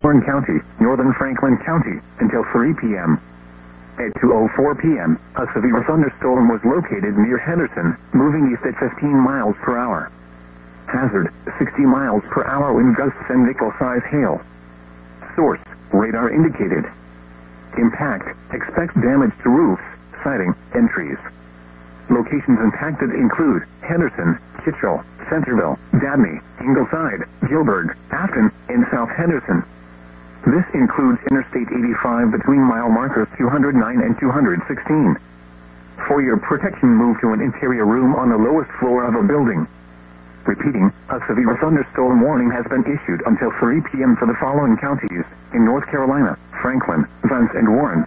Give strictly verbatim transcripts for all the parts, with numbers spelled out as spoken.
Warren County, northern Franklin County, until three p.m. At two oh four p.m., a severe thunderstorm was located near Henderson, moving east at fifteen miles per hour. Hazard, sixty miles per hour wind gusts and nickel-size hail. Source, radar indicated. Impact, expect damage to roofs, siding, and trees. Locations impacted include Henderson, Kittrell, Centerville, Dabney, Ingleside, Gilbert, Afton, and South Henderson. This includes Interstate eighty-five between mile markers two oh nine and two sixteen. For your protection, move to an interior room on the lowest floor of a building. Repeating, a severe thunderstorm warning has been issued until three p.m. for the following counties in North Carolina: Franklin, Vance, and Warren.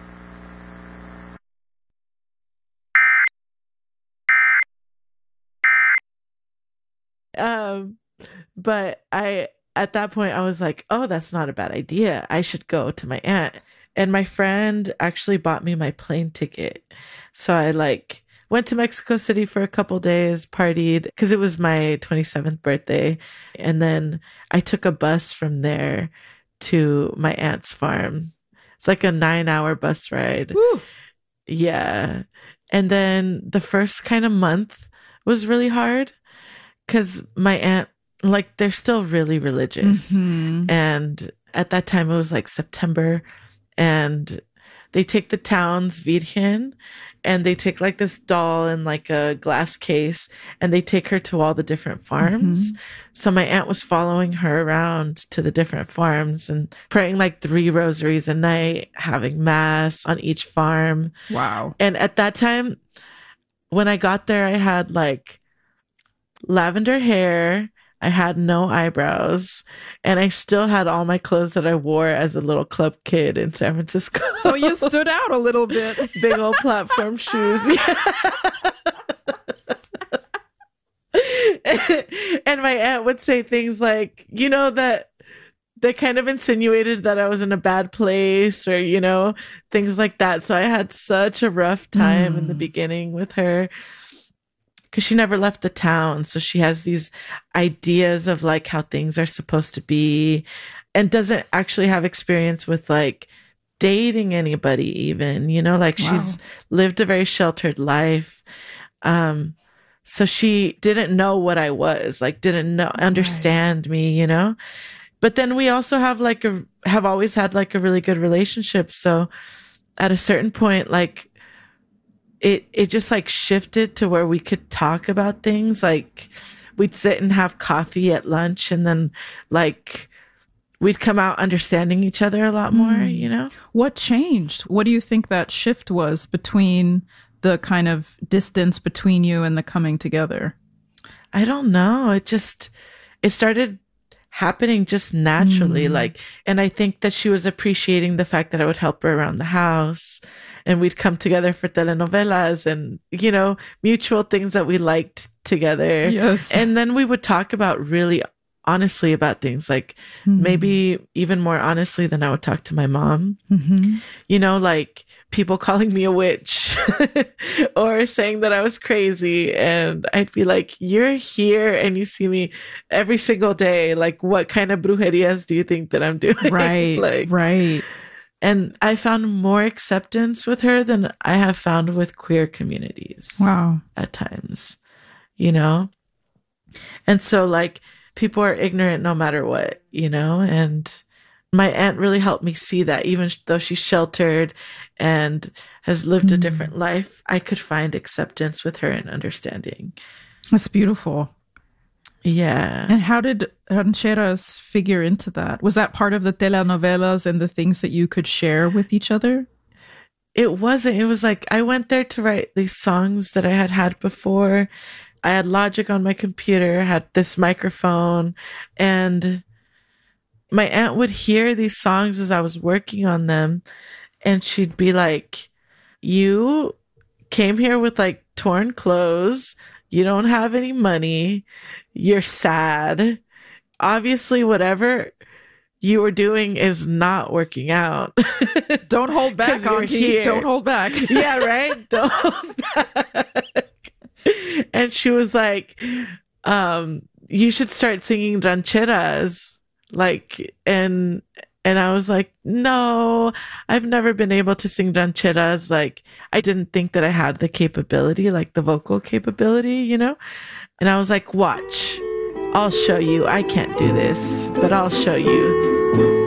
Um, but I, at that point, I was like, oh, that's not a bad idea. I should go to my aunt. And my friend actually bought me my plane ticket. So I like went to Mexico City for a couple days, partied because it was my twenty-seventh birthday. And then I took a bus from there to my aunt's farm. It's like a nine hour bus ride. Woo. Yeah. And then the first kind of month was really hard because my aunt, like, they're still really religious. Mm-hmm. And at that time, it was like September, and they take the town's Virgen, and they take like this doll in like a glass case, and they take her to all the different farms. Mm-hmm. So my aunt was following her around to the different farms and praying like three rosaries a night, having mass on each farm. Wow. And at that time, when I got there, I had like lavender hair. I had no eyebrows, and I still had all my clothes that I wore as a little club kid in San Francisco. So you stood out a little bit. Big old platform shoes. Yeah. And my aunt would say things like, you know, that they kind of insinuated that I was in a bad place, or, you know, things like that. So I had such a rough time mm. in the beginning with her, because she never left the town. So she has these ideas of like how things are supposed to be, and doesn't actually have experience with like dating anybody even, you know, like wow. she's lived a very sheltered life. Um, so she didn't know what I was, like didn't know, understand right. me, you know, but then we also have like a, have always had like a really good relationship. So at a certain point, like, It it just like shifted to where we could talk about things. Like we'd sit and have coffee at lunch, and then like we'd come out understanding each other a lot more, mm. you know? What changed? What do you think that shift was between the kind of distance between you and the coming together? I don't know. It just, it started happening just naturally. Mm. Like, and I think that she was appreciating the fact that I would help her around the house, and we'd come together for telenovelas and, you know, mutual things that we liked together. Yes. And then we would talk about really honestly about things, like mm-hmm. maybe even more honestly than I would talk to my mom. Mm-hmm. You know, like people calling me a witch or saying that I was crazy. And I'd be like, you're here and you see me every single day. Like, what kind of brujerias do you think that I'm doing? Right. like, right. And I found more acceptance with her than I have found with queer communities. Wow. At times, you know? And so like people are ignorant no matter what, you know? And my aunt really helped me see that, even though she's sheltered and has lived mm. a different life, I could find acceptance with her and understanding. That's beautiful. Yeah. And how did rancheras figure into that? Was that part of the telenovelas and the things that you could share with each other? It wasn't. It was like I went there to write these songs that I had had before. I had Logic on my computer, had this microphone, and my aunt would hear these songs as I was working on them, and she'd be like, you came here with like torn clothes. You don't have any money. You're sad. Obviously, whatever you were doing is not working out. Don't hold back, Auntie. Don't hold back. Yeah, right? Don't hold back. And she was like, um, you should start singing rancheras. Like, and, and I was like, no, I've never been able to sing rancheras. Like, I didn't think that I had the capability, like the vocal capability, you know? And I was like, watch, I'll show you. I can't do this, but I'll show you.